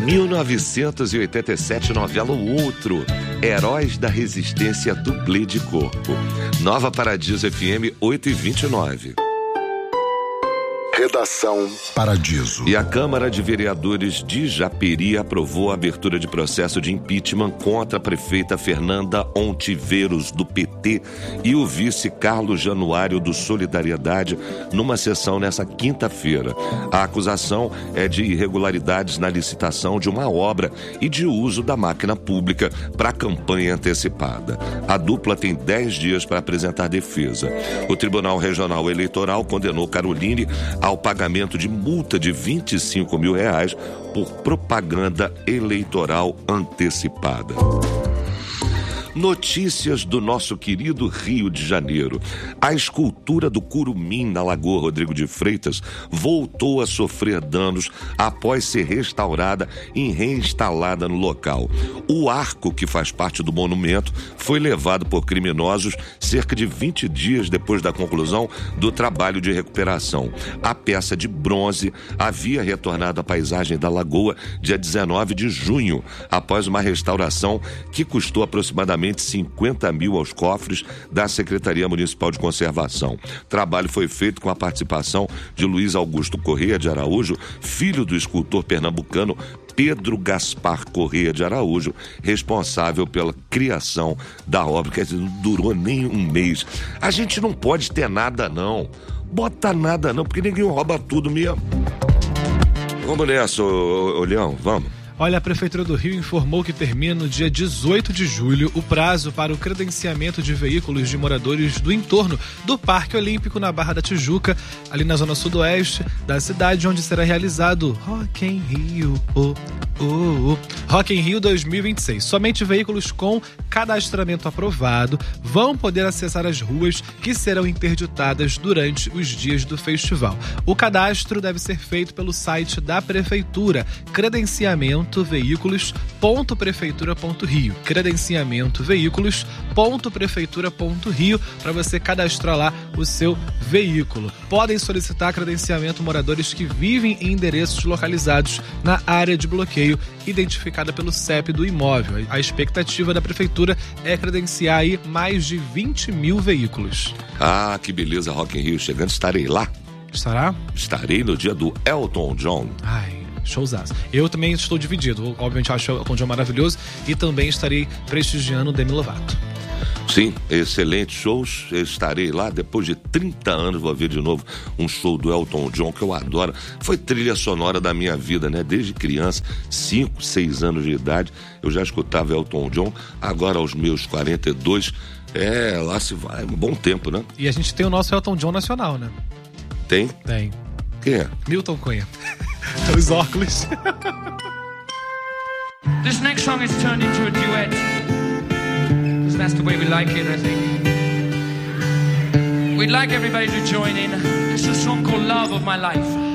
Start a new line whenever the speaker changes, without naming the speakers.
1987, novela O Outro, Heróis da Resistência, dublê de corpo. Nova Paradiso FM 8h29.
Redação Paradiso.
E a Câmara de Vereadores de Japeri aprovou a abertura de processo de impeachment contra a prefeita Fernanda Ontiveros, do PT, e o vice Carlos Januário, do Solidariedade, numa sessão nessa quinta-feira. A acusação é de irregularidades na licitação de uma obra e de uso da máquina pública para campanha antecipada. A dupla tem 10 dias para apresentar defesa. O Tribunal Regional Eleitoral condenou Caroline ao pagamento de multa de R$25 mil por propaganda eleitoral antecipada. Notícias do nosso querido Rio de Janeiro. A escultura do Curumim na Lagoa Rodrigo de Freitas voltou a sofrer danos após ser restaurada e reinstalada no local. O arco, que faz parte do monumento, foi levado por criminosos cerca de 20 dias depois da conclusão do trabalho de recuperação. A peça de bronze havia retornado à paisagem da lagoa dia 19 de junho, após uma restauração que custou aproximadamente 50 mil aos cofres da Secretaria Municipal de Conservação. O trabalho foi feito com a participação de Luiz Augusto Corrêa de Araújo, filho do escultor pernambucano Pedro Gaspar Corrêa de Araújo, responsável pela criação da obra, que não durou nem um mês. A gente não pode ter nada não, bota nada não, porque ninguém rouba tudo mesmo. Vamos nessa, ô Leão, vamos.
Olha, a Prefeitura do Rio informou que termina no dia 18 de julho o prazo para o credenciamento de veículos de moradores do entorno do Parque Olímpico na Barra da Tijuca, ali na zona sudoeste da cidade, onde será realizado Rock in Rio, Rock in Rio 2026. Somente veículos com cadastramento aprovado vão poder acessar as ruas que serão interditadas durante os dias do festival. O cadastro deve ser feito pelo site da Prefeitura, credenciamentoveículos.prefeitura.rio, credenciamentoveículos.prefeitura.rio, para você cadastrar lá o seu veículo. Podem solicitar credenciamento moradores que vivem em endereços localizados na área de bloqueio identificada pelo CEP do imóvel. A expectativa da Prefeitura é credenciar aí mais de 20 mil veículos.
Ah, que beleza, Rock in Rio chegando, estarei lá.
Estará?
Estarei no dia do Elton John.
Ai, showzaço. Eu também estou dividido. Obviamente acho o Elton John maravilhoso e também estarei prestigiando o Demi Lovato.
Sim, excelentes shows. Eu estarei lá depois de 30 anos. Vou ver de novo um show do Elton John, que eu adoro. Foi trilha sonora da minha vida, né? Desde criança, 5, 6 anos de idade, eu já escutava Elton John. Agora, aos meus 42, lá se vai. Um bom tempo, né?
E a gente tem o nosso Elton John nacional, né?
Tem?
Tem.
Quem é?
Milton Cunha. Os óculos.
This next song is turned into a duet. That's the way we like it, I think. We'd like everybody to join in. It's a song called Love of My Life.